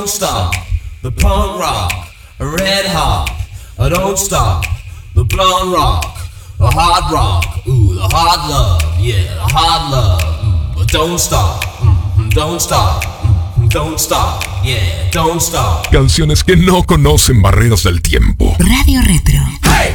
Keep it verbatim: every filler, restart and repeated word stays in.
don't stop. The punk rock, a red hot, I don't stop. The blonde rock, a hard rock, ooh, the hard love, yeah, the hard love. Mm, but don't stop, mm, don't stop, mm, don't stop, yeah, don't stop. Canciones que no conocen barreras del tiempo. Radio Retro.